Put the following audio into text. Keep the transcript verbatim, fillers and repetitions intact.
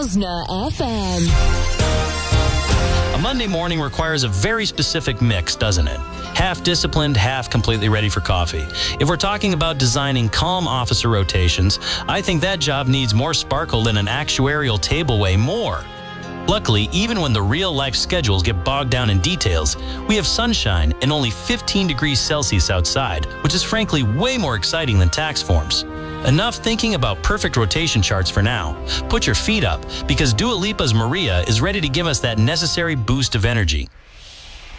Kozna F M. A Monday morning requires a very specific mix, doesn't it? Half disciplined, half completely ready for coffee. If we're talking about designing calm officer rotations, I think that job needs more sparkle than an actuarial tableway more. Luckily, even when the real-life schedules get bogged down in details, we have sunshine and only fifteen degrees Celsius outside, which is frankly way more exciting than tax forms. Enough thinking about perfect rotation charts for now. Put your feet up, because Dua Lipa's Maria is ready to give us that necessary boost of energy.